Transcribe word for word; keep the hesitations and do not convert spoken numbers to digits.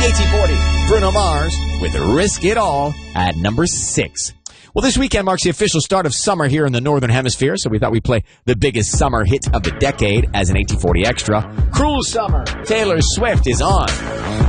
eighteen forty, Bruno Mars with Risk It All at number six. Well, this weekend marks the official start of summer here in the Northern Hemisphere, so we thought we'd play the biggest summer hit of the decade as an eighteen forty extra. Cruel Summer, Taylor Swift is on.